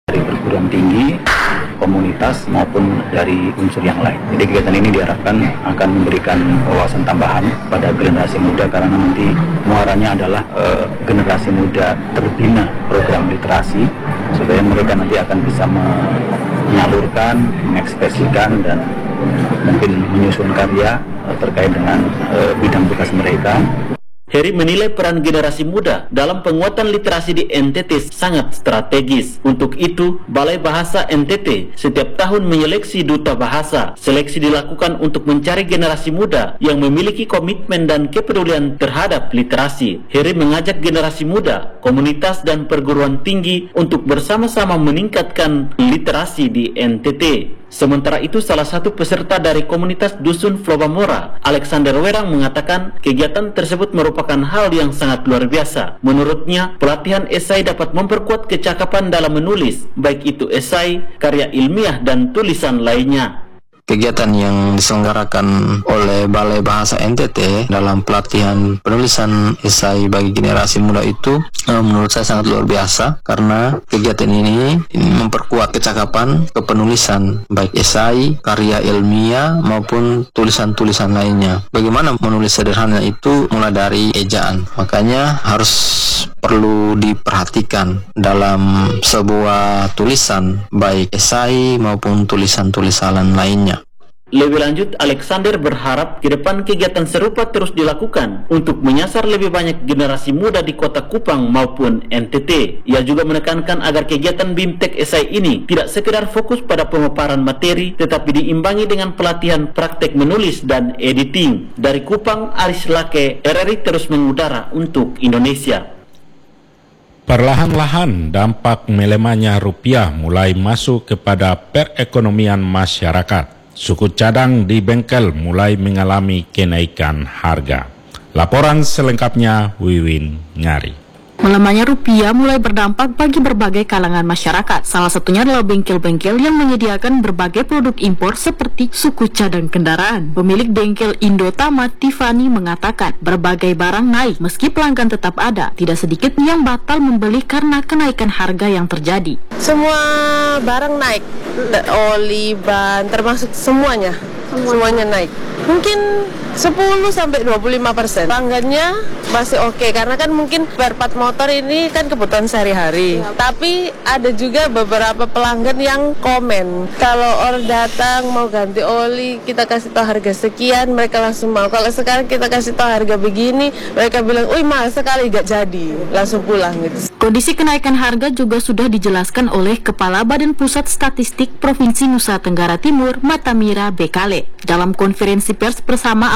dari perguruan tinggi, komunitas maupun dari unsur yang lain. Jadi kegiatan ini diharapkan akan memberikan wawasan tambahan pada generasi muda karena nanti muaranya adalah generasi muda terbina program literasi supaya mereka nanti akan bisa menyalurkan, mengekspresikan dan mungkin menyusun karya terkait dengan bidang tugas mereka. Heri menilai peran generasi muda dalam penguatan literasi di NTT sangat strategis. Untuk itu, Balai Bahasa NTT setiap tahun menyeleksi duta bahasa. Seleksi dilakukan untuk mencari generasi muda yang memiliki komitmen dan kepedulian terhadap literasi. Heri mengajak generasi muda, komunitas dan perguruan tinggi untuk bersama-sama meningkatkan literasi di NTT. Sementara itu, salah satu peserta dari komunitas Dusun Flobamora, Alexander Werang, mengatakan kegiatan tersebut merupakan hal yang sangat luar biasa. Menurutnya, pelatihan esai dapat memperkuat kecakapan dalam menulis, baik itu esai, karya ilmiah, dan tulisan lainnya. Kegiatan yang diselenggarakan oleh Balai Bahasa NTT dalam pelatihan penulisan esai bagi generasi muda itu menurut saya sangat luar biasa karena kegiatan ini memperkuat kecakapan kepenulisan baik esai, karya ilmiah maupun tulisan-tulisan lainnya. Bagaimana menulis sederhana itu mulai dari ejaan, makanya harus perlu diperhatikan dalam sebuah tulisan baik esai maupun tulisan-tulisan lainnya. Lebih lanjut, Alexander berharap ke depan kegiatan serupa terus dilakukan untuk menyasar lebih banyak generasi muda di Kota Kupang maupun NTT. Ia juga menekankan agar kegiatan BIMTEK esai ini tidak sekedar fokus pada pemaparan materi, tetapi diimbangi dengan pelatihan praktek menulis dan editing. Dari Kupang, Aris Lake, RRI terus mengudara untuk Indonesia. Perlahan-lahan dampak melemahnya rupiah mulai masuk kepada perekonomian masyarakat. Suku cadang di bengkel mulai mengalami kenaikan harga. Laporan selengkapnya Wiwin Ngari. Melemahnya rupiah mulai berdampak bagi berbagai kalangan masyarakat. Salah satunya adalah bengkel-bengkel yang menyediakan berbagai produk impor seperti suku cadang kendaraan. Pemilik bengkel Indotama, Tiffany, mengatakan berbagai barang naik meski pelanggan tetap ada. Tidak sedikit yang batal membeli karena kenaikan harga yang terjadi. Semua barang naik, oli, ban, termasuk semuanya naik. Mungkin 10-25%. Pelanggannya masih oke, karena kan mungkin spare part motor ini kan kebutuhan sehari-hari. Tapi ada juga beberapa pelanggan yang komen, kalau orang datang mau ganti oli, kita kasih tahu harga sekian, mereka langsung mau. Kalau sekarang kita kasih tahu harga begini, mereka bilang, "Wih, mahal sekali, gak jadi." Langsung pulang gitu. Kondisi kenaikan harga juga sudah dijelaskan oleh Kepala Badan Pusat Statistik Provinsi Nusa Tenggara Timur, Matamira Bekale. Dalam konferensi pers bersama